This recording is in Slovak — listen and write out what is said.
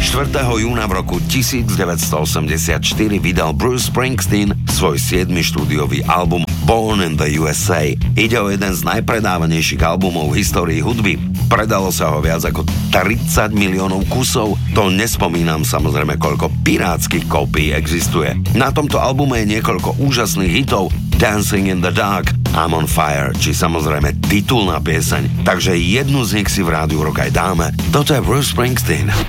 4. júna v roku 1984 vydal Bruce Springsteen svoj 7. štúdiový album Born in the USA. Ide o jeden z najpredávanejších albumov v histórii hudby. Predalo sa ho viac ako 30 miliónov kusov. To nespomínam samozrejme, koľko pirátskych kópií existuje. Na tomto albume je niekoľko úžasných hitov, Dancing in the Dark, I'm on Fire, či samozrejme titulná pieseň. Takže jednu z nich si v Rádiu Rock aj dáme. Toto je Bruce Springsteen.